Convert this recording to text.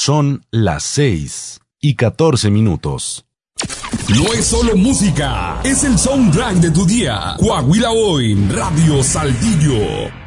Son las 6:14. No es solo música, es el soundtrack de tu día. Coahuila Hoy, Radio Saltillo.